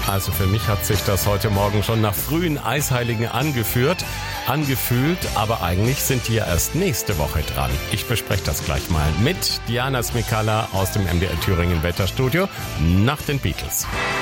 Also für mich hat sich das heute Morgen schon nach frühen Eisheiligen angefühlt, aber eigentlich sind die ja erst nächste Woche dran. Ich bespreche das gleich mal mit Diana Smikalla aus dem MDR Thüringen Wetterstudio nach den Beatles.